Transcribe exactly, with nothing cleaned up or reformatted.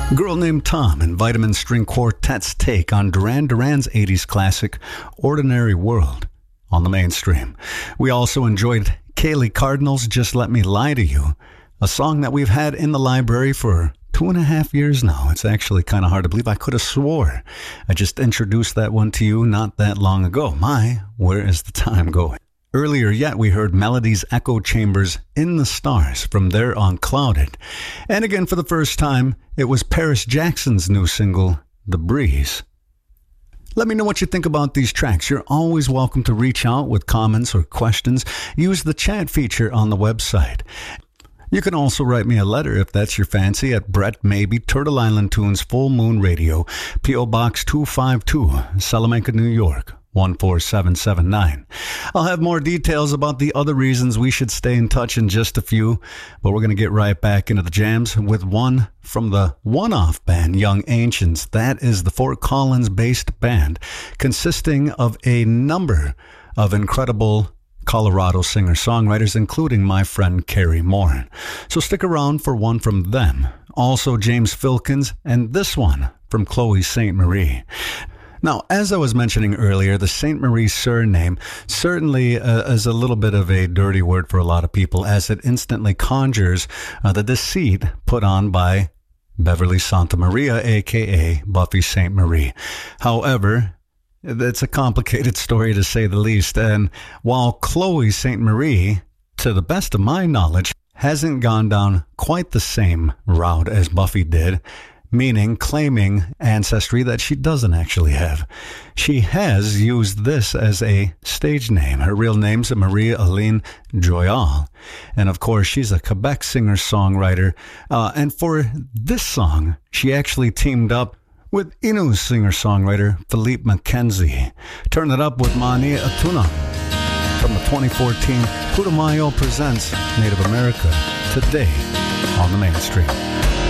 Girl Named Tom and Vitamin String Quartet's take on Duran Duran's eighties classic, Ordinary World, on the mainstream. We also enjoyed Kaylee Cardinal's Just Let Me Lie to You, a song that we've had in the library for two and a half years now. It's actually kind of hard to believe. I could have swore I just introduced that one to you not that long ago. My, where is the time going? Earlier yet, we heard Melody's Echo Chambers In the Stars from their Unclouded. And again, for the first time, it was Paris Jackson's new single, The Breeze. Let me know what you think about these tracks. You're always welcome to reach out with comments or questions. Use the chat feature on the website. You can also write me a letter if that's your fancy at Brett Maybe, Turtle Island Tunes, Full Moon Radio, P O. Box two five two, Salamanca, New York, one four seven seven nine. I'll have more details about the other reasons we should stay in touch in just a few, but we're going to get right back into the jams with one from the one-off band Young Ancients. That is the Fort Collins-based band consisting of a number of incredible Colorado singer-songwriters, including my friend Carrie Moore. So stick around for one from them. Also James Filkins, and this one from Chloe Saint Marie. Now, as I was mentioning earlier, the Saint Marie surname certainly uh, is a little bit of a dirty word for a lot of people, as it instantly conjures uh, the deceit put on by Beverly Santa Maria, a k a. Buffy Saint Marie. However, it's a complicated story to say the least, and while Chloe Saint Marie, to the best of my knowledge, hasn't gone down quite the same route as Buffy did, meaning claiming ancestry that she doesn't actually have. She has used this as a stage name. Her real name's Maria Aline Joyal, and of course she's a Quebec singer-songwriter, uh, and for this song, she actually teamed up with Innu singer-songwriter Philippe Mackenzie. Turn it up with Mani Atuna from the twenty fourteen Putumayo Presents Native America today on the mainstream.